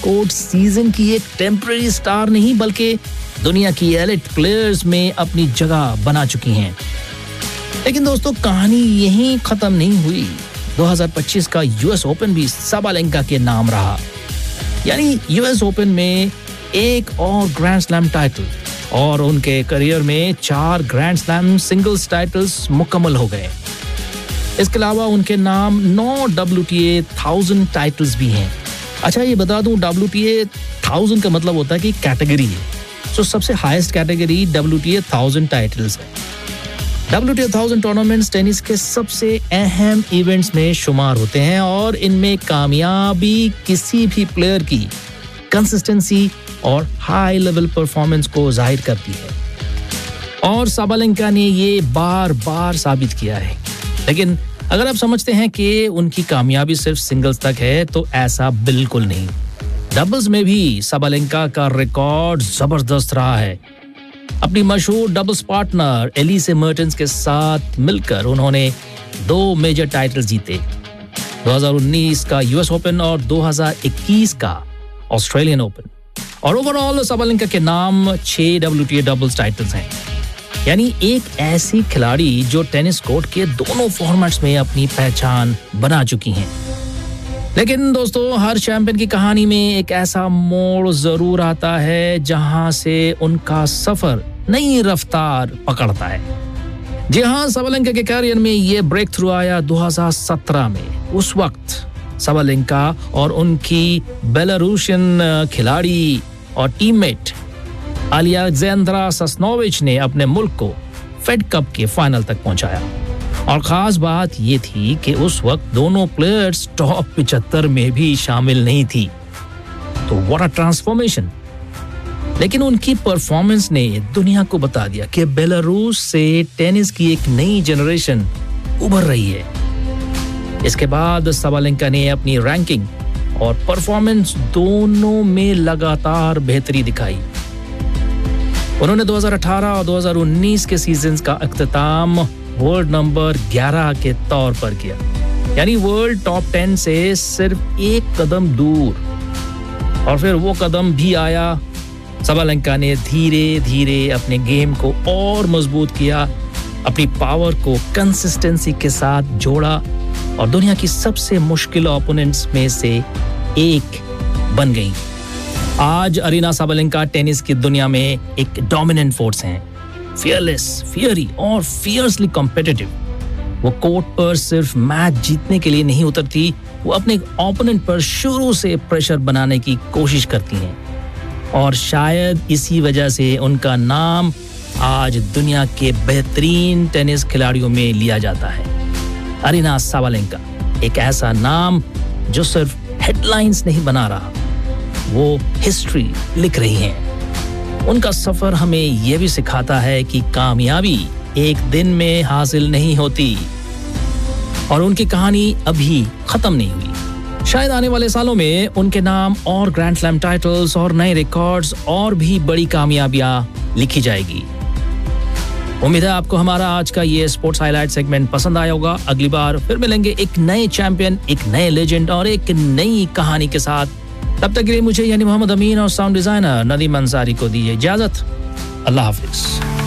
Court season की एक temporary star नहीं बल्कि दुनिया की एलिट प्लेयर्स में अपनी जगह बना चुकी हैं। लेकिन दोस्तों कहानी यहीं खत्म नहीं हुई। 2025 का यूएस ओपन भी साबालेंका के नाम रहा। यानी यूएस ओपन में एक और ग्रैंड स्लैम टाइटल और उनके करियर में 4 ग्रैंड स्लैम सिंगल्स टाइटल्स मुकम्मल हो गए। इसके अलावा उनके नाम 9 WTA 1000 टाइटल्स भी हैं। अच्छा ये बता दूं, WTA 1000 का मतलब होता है कि कैटेगरी है। तो सबसे हाईएस्ट कैटेगरी WTA 1000 टाइटल्स है। WTA 1000 टूर्नामेंट्स टेनिस के सबसे अहम इवेंट्स में शुमार होते हैं और इनमें कामयाबी किसी भी प्लेयर की कंसिस्टेंसी और हाई लेवल परफॉर्मेंस को जाहिर करती है और साबालेंका ने ये बार बार साबित किया है। लेकिन अगर आप समझते हैं कि उनकी कामयाबी सिर्फ सिंगल्स तक है तो ऐसा बिल्कुल नहीं। डबल्स में भी साबालेंका का रिकॉर्ड जबरदस्त रहा है। अपनी मशहूर डबल्स पार्टनर एलिसे मर्टेंस के साथ मिलकर उन्होंने 2 मेजर टाइटल जीते, 2019 का यूएस ओपन और 2021 का ऑस्ट्रेलियन ओपन। और ओवरऑल साबालेंका के नाम 6 WTA डबल्स टाइटल्स हैं। यानी एक ऐसी खिलाड़ी जो टेनिस कोर्ट के दोनों फॉर्मेट्स में अपनी पहचान बना चुकी हैं। लेकिन दोस्तों हर चैंपियन की कहानी में एक ऐसा मोड़ जरूर आता है जहां से उनका सफर नई रफ्तार पकड़ता है। जी हाँ, साबालेंका के करियर में ये ब्रेक थ्रू आया 2017 में। उस वक्त साबालेंका और उनकी बेलारूशियन खिलाड़ी और टीममेट अलेक्जेंद्रा सस्नोविच ने अपने मुल्क को फेड कप के फाइनल तक पहुंचाया। और खास बात ये थी कि उस वक्त दोनों प्लेयर्स टॉप 75 में भी शामिल नहीं थी। तो व्हाट अ ट्रांसफॉर्मेशन। लेकिन उनकी परफॉर्मेंस ने दुनिया को बता दिया कि बेलारूस से टेनिस की एक नई जनरेशन उभर रही है। इसके बाद साबालेंका ने अपनी रैंकिंग और परफॉर्मेंस दोनों में लगातार बेहतरी दिखाई। उन्होंने 2018 और 2019 के सीजन्स का अख्ताम वर्ल्ड नंबर 11 के तौर पर किया। यानी वर्ल्ड टॉप 10 से सिर्फ एक कदम दूर। और फिर वो कदम भी आया। साबालेंका ने धीरे धीरे अपने गेम को और मजबूत किया, अपनी पावर को कंसिस्टेंसी के साथ जोड़ा और दुनिया की सबसे मुश्किल ओपोनेंट्स में से एक बन गई। आज अरीना साबालेंका टेनिस की दुनिया में एक डोमिनेंट फोर्स हैं। फियरलेस, फियरी और फियर्सली कॉम्पिटिटिव। वो कोर्ट पर सिर्फ मैच जीतने के लिए नहीं उतरती, वो अपने ओपोनेंट पर शुरू से प्रेशर बनाने की कोशिश करती हैं। और शायद इसी वजह से उनका नाम आज दुनिया के बेहतरीन टेनिस खिलाड़ियों में लिया जाता है। अरीना साबालेंका एक ऐसा नाम जो सिर्फ हेडलाइंस नहीं बना रहा, वो हिस्ट्री लिख रही हैं। उनका सफर हमें यह भी सिखाता है कि कामयाबी एक दिन में हासिल नहीं होती और उनकी कहानी अभी खत्म नहीं हुई। शायद आने वाले सालों में उनके नाम और ग्रैंड स्लैम टाइटल्स और नए रिकॉर्ड्स और भी बड़ी कामयाबियां लिखी जाएगी। उम्मीद है आपको हमारा आज का ये स्पोर्ट्स हाईलाइट सेगमेंट पसंद आया होगा। अगली बार फिर मिलेंगे एक नए चैंपियन, एक नए लेजेंड और एक नई कहानी के साथ। तब तक के लिए मुझे यानी मोहम्मद अमीन और साउंड डिजाइनर नदीम अंसारी को दीजिए इजाजत। अल्लाह हाफिज।